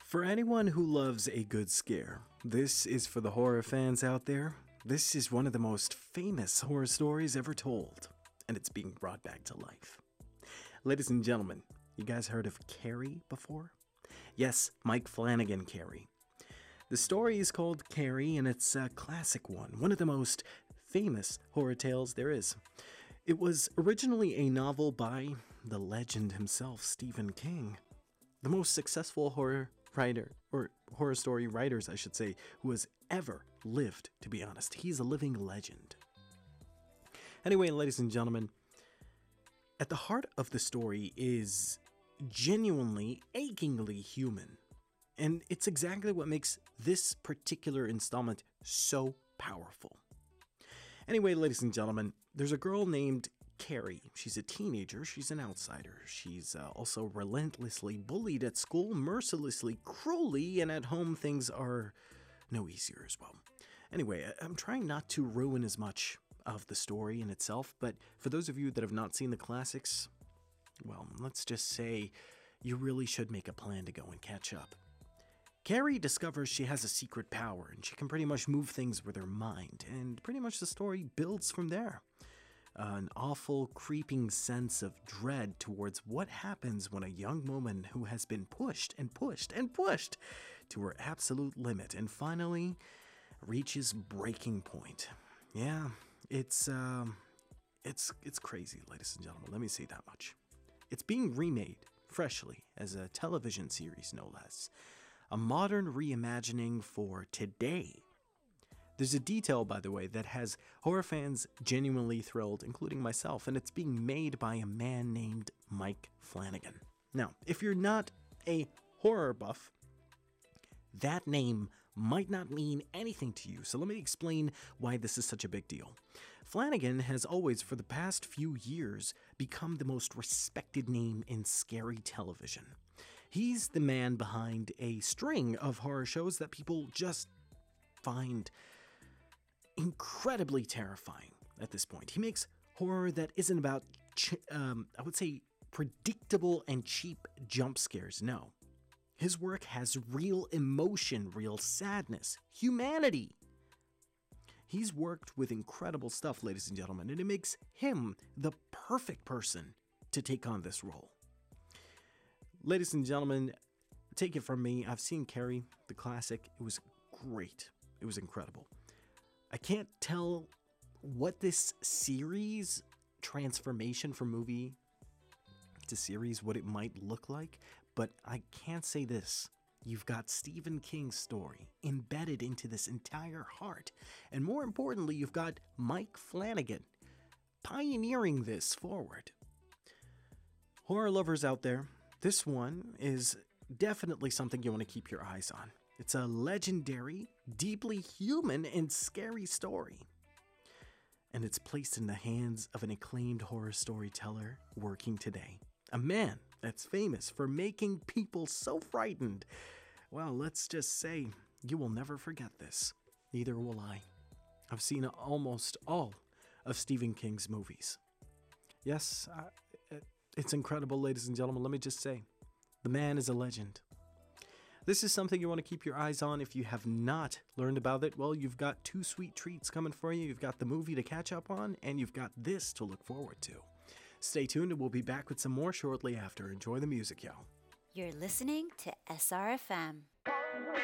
For anyone who loves a good scare, this is for the horror fans out there. This is one of the most famous horror stories ever told, and it's being brought back to life. Ladies and gentlemen, you guys heard of Carrie before? Yes, Mike Flanagan Carrie. The story is called Carrie, and it's a classic one of the most famous horror tales there is. It was originally a novel by the legend himself, Stephen King, the most successful horror writer, or horror story writers, I should say, who has ever lived, to be honest. He's a living legend. Anyway, ladies and gentlemen, at the heart of the story is genuinely, achingly human. And it's exactly what makes this particular installment so powerful. Anyway, ladies and gentlemen, there's a girl named Carrie. She's a teenager. She's an outsider. She's also relentlessly bullied at school, mercilessly, cruelly, and at home things are no easier as well. Anyway, I'm trying not to ruin as much of the story in itself, but for those of you that have not seen the classics, well, let's just say you really should make a plan to go and catch up. Carrie discovers she has a secret power, and she can pretty much move things with her mind, and pretty much the story builds from there. An awful, creeping sense of dread towards what happens when a young woman who has been pushed and pushed and pushed to her absolute limit and finally reaches breaking point. Yeah, it's crazy, ladies and gentlemen. Let me say that much. It's being remade freshly as a television series, no less. A modern reimagining for today. There's a detail, by the way, that has horror fans genuinely thrilled, including myself, and it's being made by a man named Mike Flanagan. Now, if you're not a horror buff, that name might not mean anything to you, so let me explain why this is such a big deal. Flanagan has always, for the past few years, become the most respected name in scary television. He's the man behind a string of horror shows that people just find incredibly terrifying at this point. He makes horror that isn't about, I would say, predictable and cheap jump scares. No. His work has real emotion, real sadness, humanity. He's worked with incredible stuff, ladies and gentlemen, and it makes him the perfect person to take on this role. Ladies and gentlemen, take it from me. I've seen Carrie, the classic. It was great. It was incredible. I can't tell what this series transformation from movie to series, what it might look like, but I can say this. You've got Stephen King's story embedded into this entire heart. And more importantly, you've got Mike Flanagan pioneering this forward. Horror lovers out there, this one is definitely something you want to keep your eyes on. It's a legendary, deeply human, and scary story. And it's placed in the hands of an acclaimed horror storyteller working today. A man that's famous for making people so frightened. Well, let's just say you will never forget this. Neither will I. I've seen almost all of Stephen King's movies. Yes, it's incredible, ladies and gentlemen. Let me just say, the man is a legend. This is something you want to keep your eyes on. If you have not learned about it, well, you've got two sweet treats coming for you. You've got the movie to catch up on, and you've got this to look forward to. Stay tuned, and we'll be back with some more shortly after. Enjoy the music, y'all. You're listening to SRFM.